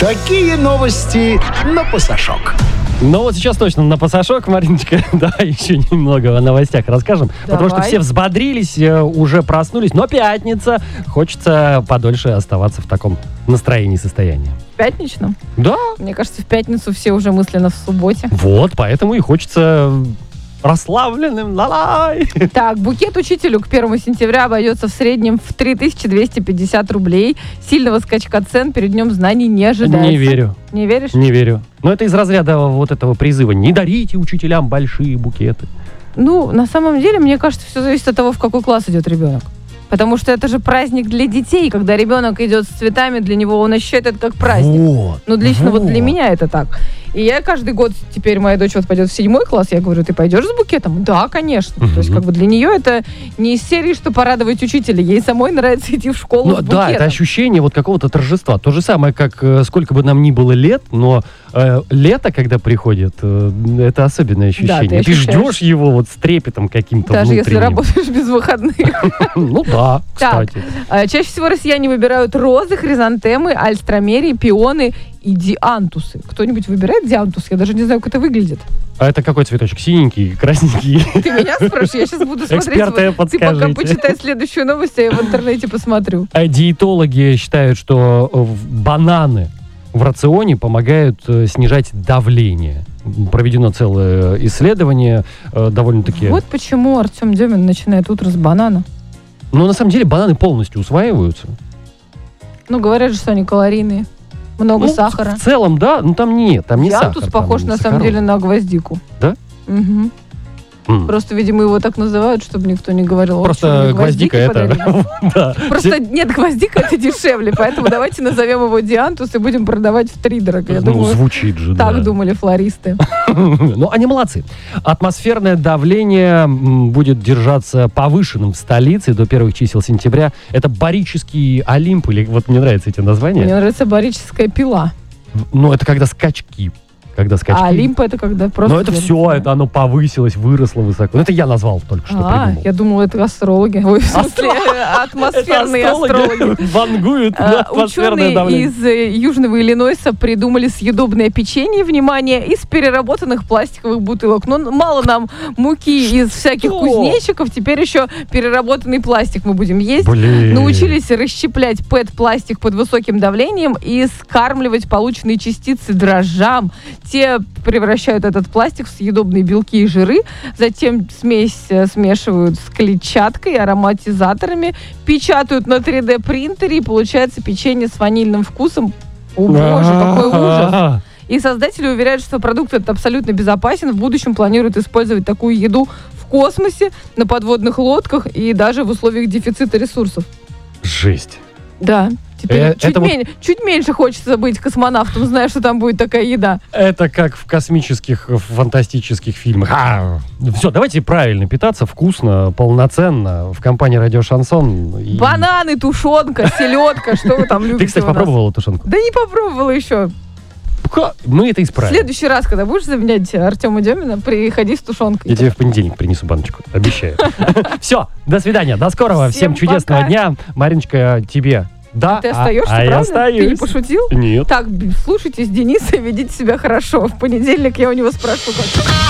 Такие новости на Посошок. Ну вот сейчас точно на пасашок, Мариночка, да, еще немного о новостях расскажем. Давай. Потому что все взбодрились, уже проснулись, но пятница, хочется подольше оставаться в таком настроении, состоянии. В пятничном? Да. Мне кажется, в пятницу все уже мысленно в субботе. Вот, поэтому и хочется расслабленным. Ла-лай. Так, букет учителю к 1 сентября обойдется в среднем в 3250 рублей. Сильного скачка цен перед Днем знаний не ожидается. Не верю. Не веришь? Не верю. Но это из разряда вот этого призыва. Не дарите учителям большие букеты. Ну, на самом деле, мне кажется, все зависит от того, в какой класс идет ребенок. Потому что это же праздник для детей. Когда ребенок идет с цветами, для него он ощущает это как праздник. Вот. Ну, лично вот для меня это так. И я каждый год, теперь моя дочь вот пойдет в 7 класс, я говорю, ты пойдешь с букетом? Да, конечно. То есть, как бы для нее это не из серии, что порадовать учителя. Ей самой нравится идти в школу с букетом. Да, это ощущение вот какого-то торжества. То же самое, как сколько бы нам ни было лет, но лето, когда приходит, это особенное ощущение. Да, ты ждешь его вот с трепетом каким-то даже внутренним. если работаешь без выходных. Ну да, Так, кстати. чаще всего россияне выбирают розы, хризантемы, альстромерии, пионы и диантусы. Кто-нибудь выбирает диантус? Я даже не знаю, как это выглядит. А это какой цветочек? Синенький, красненький? Ты меня спрашиваешь? Я сейчас буду смотреть. Эксперты, Ты пока подскажите. почитай следующую новость, а я в интернете посмотрю. А диетологи считают, что бананы в рационе помогают снижать давление. Проведено целое исследование, довольно-таки... Вот почему Артем Демин начинает утро с банана. Но на самом деле бананы полностью усваиваются. Ну, говорят же, что они калорийные. Много сахара. В целом, да, но там нет, там не сахар. Диантус похож, на самом деле, на гвоздику. Да? Угу. Просто, видимо, его так называют, чтобы никто не говорил. Просто гвоздика это... Да. Просто нет, гвоздика это дешевле, поэтому давайте назовем его диантус и будем продавать втридорога. Я Ну, думаю, звучит же, да. так думали флористы. Ну, они молодцы. Атмосферное давление будет держаться повышенным в столице до первых чисел сентября. Это барический Олимп, или вот мне нравятся эти названия. Мне нравится барическая пила. Ну, это когда скачки. А Олимп это когда просто... Но это все, это оно повысилось, выросло высоко. Ну, это я назвал только что, придумал. Я думала, это астрологи. Ой, в смысле, атмосферные астрологи. Вангуют на атмосферное давление. Ученые из Южного Иллинойса придумали съедобное печенье, внимание, из переработанных пластиковых бутылок. Но мало нам муки из всяких кузнечиков, теперь еще переработанный пластик мы будем есть. Блин. Научились расщеплять ПЭТ-пластик под высоким давлением и скармливать полученные частицы дрожжам. Те превращают этот пластик в съедобные белки и жиры, затем смесь смешивают с клетчаткой, ароматизаторами, печатают на 3D-принтере, и получается печенье с ванильным вкусом. О боже, какой ужас! И создатели уверяют, что продукт этот абсолютно безопасен. В будущем планируют использовать такую еду в космосе, на подводных лодках и даже в условиях дефицита ресурсов. Жесть. Да. Теперь чуть это меньше хочется быть космонавтом, зная, что там будет такая еда. Это как в космических, фантастических фильмах. Все, давайте правильно питаться, вкусно, полноценно. В компании «Радио Шансон». Бананы, тушенка, селедка, что вы там любите? Ты, кстати, попробовала тушенку? Да не попробовала еще. Мы это исправим. В следующий раз, когда будешь заменять Артема Демина, приходи с тушенкой. Я тебе в понедельник принесу баночку, обещаю. Все, до свидания, до скорого, всем чудесного дня. Мариночка, тебе... Да, ты остаешься, правда? Я остаюсь. Ты не пошутил? Нет. Так, слушайтесь Дениса и ведите себя хорошо. В понедельник я у него спрошу, как...